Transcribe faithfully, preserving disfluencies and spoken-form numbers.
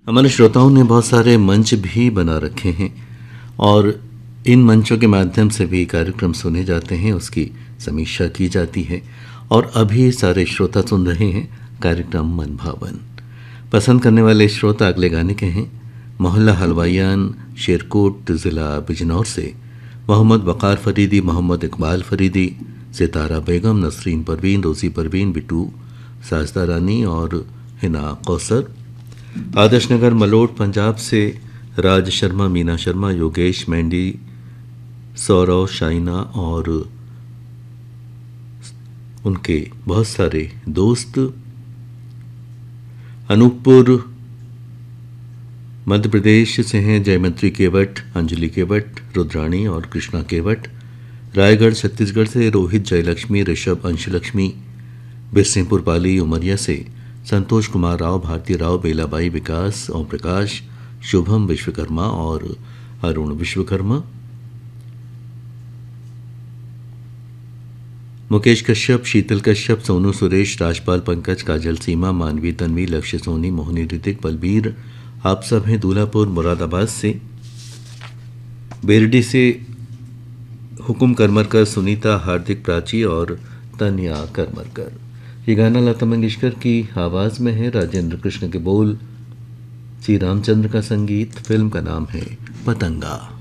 हमारे श्रोताओं ने बहुत सारे मंच भी बना रखे हैं और इन मंचों के माध्यम से भी कार्यक्रम सुने जाते हैं, उसकी समीक्षा की जाती है। और अभी सारे श्रोता सुन रहे हैं कार्यक्रम मन भावन। पसंद करने वाले श्रोता अगले गाने के हैं। मोहल्ला हलवाइयान, शेरकोट, ज़िला बिजनौर से मोहम्मद वक़ार फरीदी, मोहम्मद इकबाल फरीदी, सितारा बेगम, नसरीन परवीन, रोज़ी परवीन, बिटू साजदा रानी और हिना कौसर। आदर्श नगर मलोट पंजाब से राज शर्मा, मीना शर्मा, योगेश मेंडी, सौरव, शाइना और उनके बहुत सारे दोस्त। अनूपपुर मध्य प्रदेश से हैं जयमंत्री केवट, अंजलि केवट, रुद्राणी और कृष्णा केवट। रायगढ़ छत्तीसगढ़ से रोहित, जयलक्ष्मी, ऋषभ, अंशलक्ष्मी। बिरसिंहपुर पाली उमरिया से संतोष कुमार राव, भारती राव, बेलाबाई, विकास, ओम प्रकाश, शुभम विश्वकर्मा और अरुण विश्वकर्मा। मुकेश कश्यप, शीतल कश्यप, सोनू सुरेश, राजपाल पंकज, काजल सीमा, मानवी तन्वी, लक्ष्य सोनी, मोहनी ऋतिक, बलबीर, आप सब हैं दूल्हापुर मुरादाबाद से। बेरडी से हुकुम करमरकर, सुनीता, हार्दिक, प्राची और तन्या करमरकर। ये गाना लता मंगेशकर की आवाज़ में है, राजेंद्र कृष्ण के बोल, श्री रामचंद्र का संगीत। फिल्म का नाम है पतंगा।